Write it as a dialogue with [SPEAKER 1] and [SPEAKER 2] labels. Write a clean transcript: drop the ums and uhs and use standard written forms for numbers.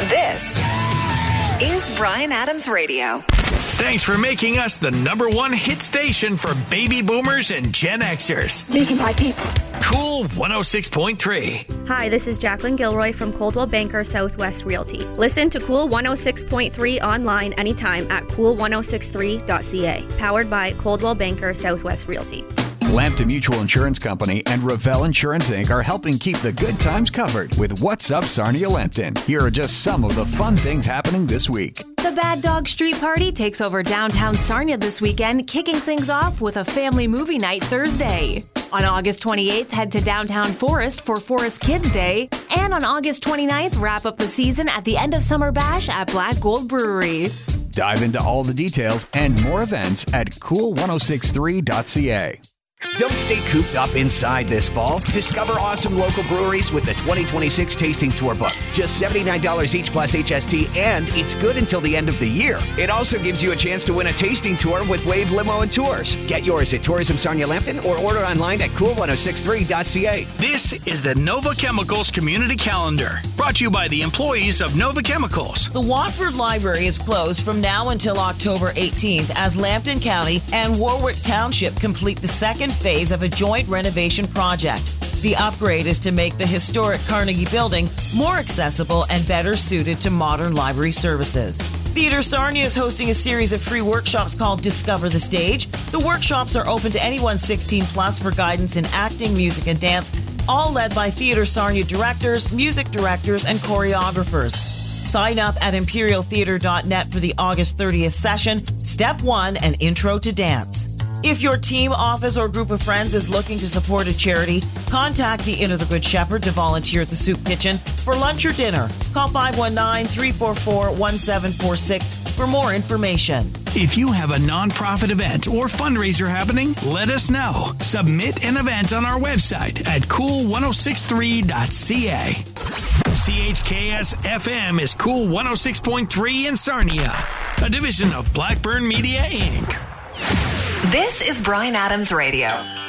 [SPEAKER 1] This is Bryan Adams Radio.
[SPEAKER 2] Thanks for making us the #1 hit station for baby boomers and Gen Xers.
[SPEAKER 3] These are my people.
[SPEAKER 2] Cool 106.3.
[SPEAKER 4] Hi, this is Jacqueline Gilroy from Coldwell Banker Southwest Realty. Listen to Cool 106.3 online anytime at cool1063.ca. Powered by Coldwell Banker Southwest Realty.
[SPEAKER 5] Lambton Mutual Insurance Company and Revell Insurance Inc. are helping keep the good times covered with What's Up Sarnia Lambton. Here are just some of the fun things happening this week.
[SPEAKER 6] The Bad Dog Street Party takes over downtown Sarnia this weekend, kicking things off with a family movie night Thursday. On August 28th, head to downtown Forest for Forest Kids Day. And on August 29th, wrap up the season at the End of Summer Bash at Black Gold Brewery.
[SPEAKER 5] Dive into all the details and more events at cool1063.ca.
[SPEAKER 7] Don't stay cooped up inside this fall. Discover awesome local breweries with the 2026 Tasting Tour book. Just $79 each plus HST, and it's good until the end of the year. It also gives you a chance to win a tasting tour with Wave Limo and Tours. Get yours at Tourism Sarnia Lambton or order online at cool1063.ca.
[SPEAKER 2] This is the Nova Chemicals Community Calendar, brought to you by the employees of Nova Chemicals.
[SPEAKER 8] The Watford Library is closed from now until October 18th as Lambton County and Warwick Township complete the second phase of a joint renovation project. The upgrade is to make the historic Carnegie Building more accessible and better suited to modern library services. Theatre Sarnia is hosting a series of free workshops called Discover the Stage. The workshops are open to anyone 16 plus for guidance in acting, music, and dance, all led by Theatre Sarnia directors, music directors, and choreographers. Sign up at imperialtheatre.net for the August 30th session, Step 1, an Intro to Dance. If your team, office, or group of friends is looking to support a charity, contact the Inn of the Good Shepherd to volunteer at the soup kitchen for lunch or dinner. Call 519-344-1746 for more information.
[SPEAKER 2] If you have a nonprofit event or fundraiser happening, let us know. Submit an event on our website at cool1063.ca. CHKS-FM is Cool 106.3 in Sarnia, a division of Blackburn Media, Inc.
[SPEAKER 1] This is Bryan Adams Radio.